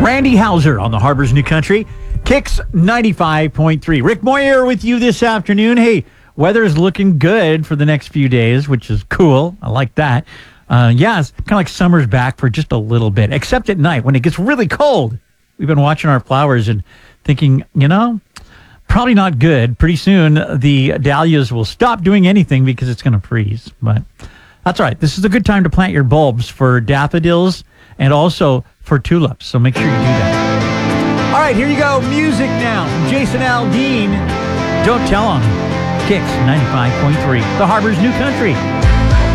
Randy Hauser on the Harbor's New Country. Kicks 95.3. Rick Moyer with you this afternoon. Hey, weather's looking good for the next few days, which is cool. I like that. It's kind of like summer's back for just a little bit, except at night when it gets really cold. We've been watching our flowers and thinking, probably not good. Pretty soon, the dahlias will stop doing anything because it's going to freeze. But that's all right. This is a good time to plant your bulbs for daffodils and also for tulips. So make sure you do that. All right, here you go. Music now. Jason Aldean. Don't tell on me. Kicks 95.3. The Harbor's New Country.